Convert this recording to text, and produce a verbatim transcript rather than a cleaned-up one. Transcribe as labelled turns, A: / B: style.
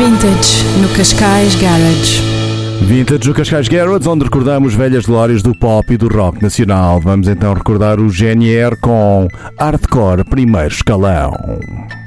A: Vintage no Cascais Garage.
B: Vintage do Cascais Garage, onde recordamos velhas glórias do pop e do rock nacional. Vamos então recordar o G N R com Hardcore Primeiro Escalão.